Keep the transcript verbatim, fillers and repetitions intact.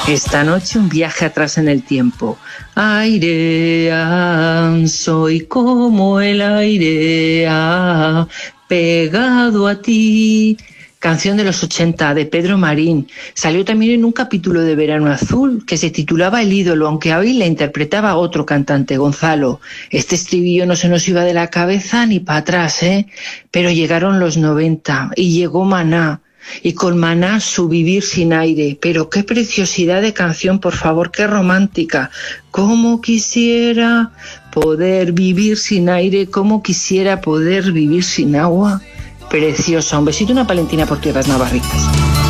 Esta noche un viaje atrás en el tiempo. Aire, ah, soy como el aire, ah, pegado a ti. Canción de los ochenta, de Pedro Marín. Salió también en un capítulo de Verano Azul, que se titulaba El ídolo, aunque hoy la interpretaba otro cantante, Gonzalo. Este estribillo no se nos iba de la cabeza ni para atrás, ¿eh? Pero llegaron los noventa y llegó Maná. Y con Maná su Vivir sin aire. Pero qué preciosidad de canción, por favor, qué romántica. Cómo quisiera poder vivir sin aire, cómo quisiera poder vivir sin agua. Preciosa. Un besito y una palentina por tierras navarritas.